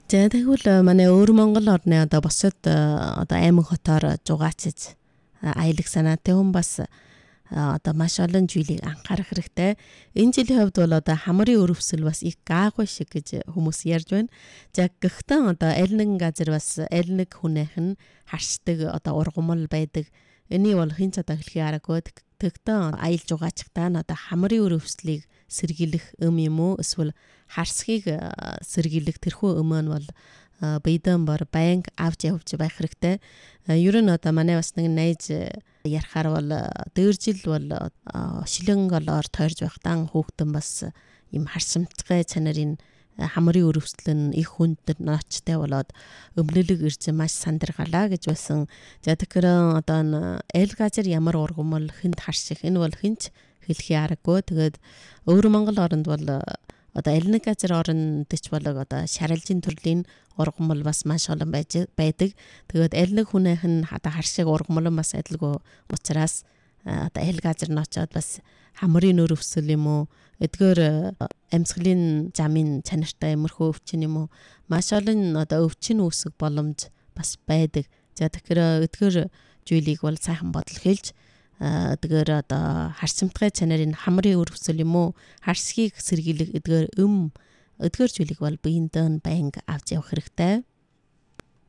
За тэгвэл манай өвөр Монгол орны одоо босод одоо аймаг хотоор зугаацж аялагч санаатай хүн бас одоо маш олон зүйлийг анхаарах хэрэгтэй. Энэ жилийн хувьд бол одоо хамрын өрөвсөл бас их гаагүй шиг гэж хүмүүс ярьж байна. За гэхдээ одоо аль нэгэн газар бас аль нэг хүнийх нь харшдаг одоо ургамал байдаг. Энийг бол хэн ч одоо хэлхий аргагүй. Тэгтээ аялж угаачихтаа нь одоо хамрын өрөвслийг сэргийлэх юм уу эсвэл харсхийг сэргийлэх тэрхүү өмнө бол бидэм бар банк авч явж байх хэрэгтэй. Ер нь одоо манай бас нэг найз ярахаар бол дээр жил бол шилэн голоор тойрж байхтан хүүхдэн бас юм харсамтгай чанарын хамрын өрөвслөн их хүнд ноцтой болоод өмнөлөг ирж маш сандаргалаа гэж байсан. За тэгэхээр одоо аль газар ямар ургамал хүнд харших энэ бол хинч хэлхий аргагүй. Тэгээд өвөр Монгол оронд бол одоо аль нэг газар оронд ч болог одоо шаралжийн төрлийн ургамал бас маш олон байдаг. Тэгээд аль нэг хүнийх нь одоо харшиг ургамал бас адилгүй учраас одоо аль газар нь очиод бас хамрын өрөвсөл юм уу эдгээр амьсгалын замын чанартай юмрхөө өвчин юм уу маш олон одоо өвчин үүсэх боломж бас байдаг. За тэгэхээр эдгээр зүйлийг бол сайхан бодол хэлж эдгээр одоо харсамтгай чанарын хамрын өрөвсөл юм уу харсхийг сэргийлэх эдгээр зүйлийг бол биендээ банк авч явах хэрэгтэй.